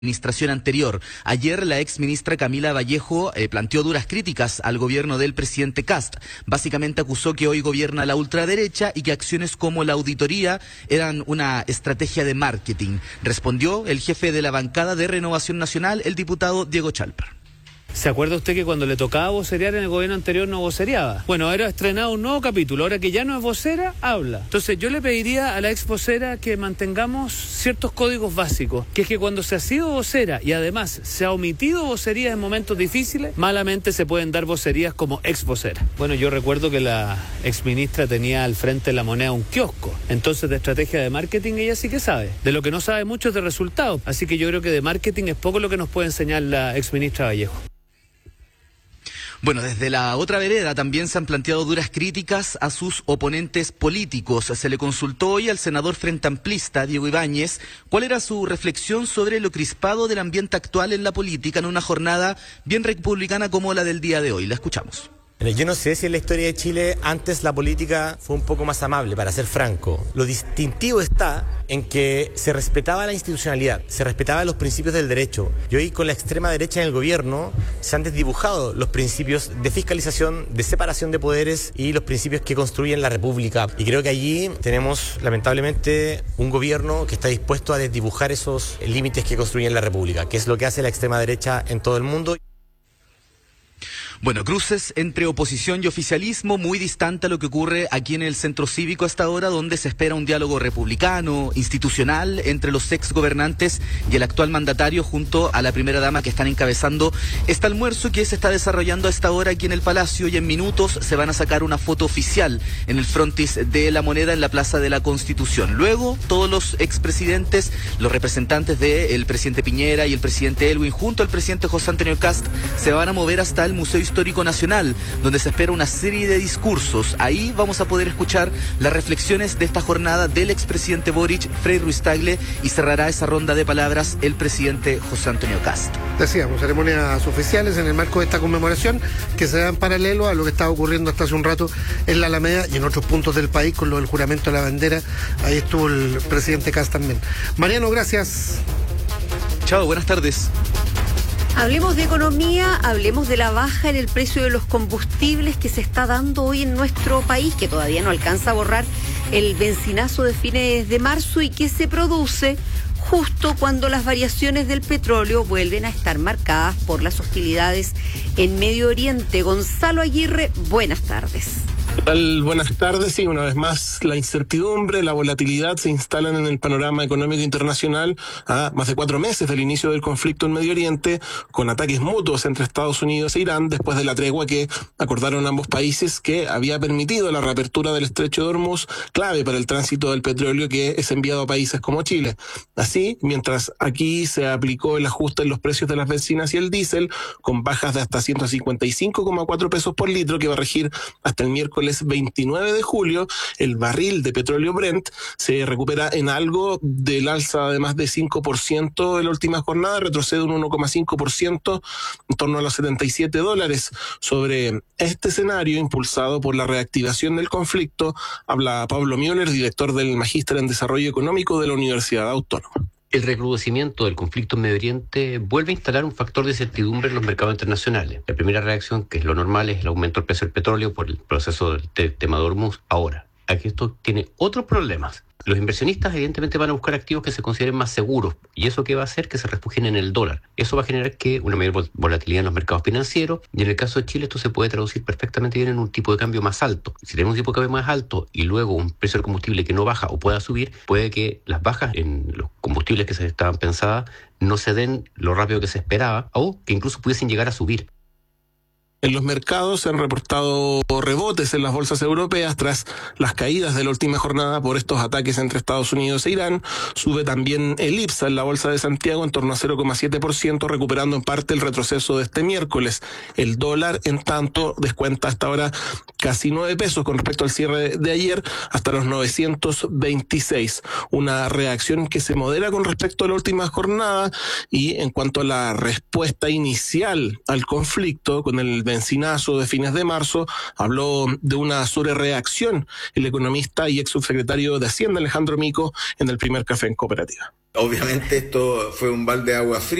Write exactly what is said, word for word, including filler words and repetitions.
administración anterior. Ayer la ex ministra Camila Vallejo eh, planteó duras críticas al gobierno del presidente Kast. Básicamente acusó que hoy gobierna la ultraderecha y que acciones como la auditoría eran una estrategia de marketing. Respondió el jefe de la bancada de Renovación Nacional, el diputado Diego Chalper. ¿Se acuerda usted que cuando le tocaba vocerear en el gobierno anterior no vocereaba? Bueno, ahora ha estrenado un nuevo capítulo, ahora que ya no es vocera, habla. Entonces yo le pediría a la ex vocera que mantengamos ciertos códigos básicos, que es que cuando se ha sido vocera y además se ha omitido vocerías en momentos difíciles, malamente se pueden dar vocerías como ex vocera. Bueno, yo recuerdo que la ex ministra tenía al frente de La Moneda un kiosco, entonces de estrategia de marketing ella sí que sabe. De lo que no sabe mucho es de resultados, así que yo creo que de marketing es poco lo que nos puede enseñar la ex ministra Vallejo. Bueno, desde la otra vereda también se han planteado duras críticas a sus oponentes políticos. Se le consultó hoy al senador frente amplista, Diego Ibáñez, cuál era su reflexión sobre lo crispado del ambiente actual en la política en una jornada bien republicana como la del día de hoy. La escuchamos. Yo no sé si en la historia de Chile antes la política fue un poco más amable, para ser franco. Lo distintivo está en que se respetaba la institucionalidad, se respetaban los principios del derecho. Y hoy con la extrema derecha en el gobierno se han desdibujado los principios de fiscalización, de separación de poderes y los principios que construyen la república. Y creo que allí tenemos lamentablemente un gobierno que está dispuesto a desdibujar esos límites que construyen la república, que es lo que hace la extrema derecha en todo el mundo. Bueno, cruces entre oposición y oficialismo muy distante a lo que ocurre aquí en el Centro Cívico hasta ahora, donde se espera un diálogo republicano, institucional, entre los ex gobernantes y el actual mandatario junto a la primera dama que están encabezando este almuerzo que se está desarrollando a esta hora aquí en el Palacio, y en minutos se van a sacar una foto oficial en el frontis de La Moneda en la Plaza de la Constitución. Luego, todos los expresidentes, los representantes del presidente Piñera y el presidente Elwin junto al presidente José Antonio Kast se van a mover hasta el Museo Histórico Nacional, donde se espera una serie de discursos. Ahí vamos a poder escuchar las reflexiones de esta jornada del expresidente Boric, Frei Ruiz-Tagle, y cerrará esa ronda de palabras el presidente José Antonio Kast. Decíamos, ceremonias oficiales en el marco de esta conmemoración que se da en paralelo a lo que estaba ocurriendo hasta hace un rato en la Alameda y en otros puntos del país con lo del juramento de la bandera. Ahí estuvo el presidente Kast también. Mariano, gracias. Chao, buenas tardes. Hablemos de economía, hablemos de la baja en el precio de los combustibles que se está dando hoy en nuestro país, que todavía no alcanza a borrar el bencinazo de fines de marzo y que se produce justo cuando las variaciones del petróleo vuelven a estar marcadas por las hostilidades en Medio Oriente. Gonzalo Aguirre, buenas tardes. ¿Qué tal? Buenas tardes. Sí, una vez más, la incertidumbre, la volatilidad se instalan en el panorama económico internacional a más de cuatro meses del inicio del conflicto en Medio Oriente, con ataques mutuos entre Estados Unidos e Irán, después de la tregua que acordaron ambos países, que había permitido la reapertura del estrecho de Hormuz, clave para el tránsito del petróleo que es enviado a países como Chile. Así, mientras aquí se aplicó el ajuste en los precios de las bencinas y el diésel, con bajas de hasta ciento cincuenta y cinco coma cuatro pesos por litro, que va a regir hasta el miércoles veintinueve de julio, el barril de petróleo Brent se recupera en algo del alza de más de cinco por ciento en la última jornada, retrocede un uno coma cinco por ciento en torno a los setenta y siete dólares. Sobre este escenario impulsado por la reactivación del conflicto, habla Pablo Müller, director del Magíster en Desarrollo Económico de la Universidad Autónoma. El recrudecimiento del conflicto en Medio Oriente vuelve a instalar un factor de incertidumbre en los mercados internacionales. La primera reacción, que es lo normal, es el aumento del precio del petróleo por el proceso del tema de Hormuz. Ahora, aquí esto tiene otros problemas. Los inversionistas evidentemente van a buscar activos que se consideren más seguros, y eso que va a hacer que se refugien en el dólar. Eso va a generar que una mayor volatilidad en los mercados financieros, y en el caso de Chile esto se puede traducir perfectamente bien en un tipo de cambio más alto. Si tenemos un tipo de cambio más alto y luego un precio del combustible que no baja o pueda subir, puede que las bajas en los combustibles que se estaban pensadas no se den lo rápido que se esperaba, o que incluso pudiesen llegar a subir. En los mercados se han reportado rebotes en las bolsas europeas tras las caídas de la última jornada por estos ataques entre Estados Unidos e Irán. Sube también el IPSA en la bolsa de Santiago en torno a cero coma siete por ciento, recuperando en parte el retroceso de este miércoles. El dólar, en tanto, descuenta hasta ahora casi nueve pesos con respecto al cierre de ayer, hasta los novecientos veintiséis. Una reacción que se modera con respecto a la última jornada, y en cuanto a la respuesta inicial al conflicto con el bencinazo de fines de marzo, habló de una sobrereacción el economista y ex subsecretario de Hacienda Alejandro Mico en el primer café en Cooperativa. Obviamente esto fue un balde de agua fría.